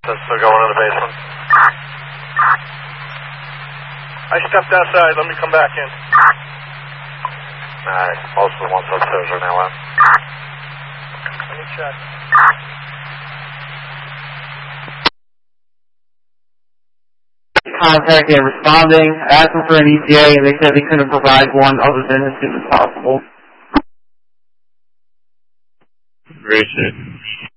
That's still going in the basement. I stepped outside. Let me come back in. Alright, most of the ones upstairs are now in. Let me check. Contacting and responding, asking for an ETA, and they said they couldn't provide one other than as soon as possible. Appreciate it.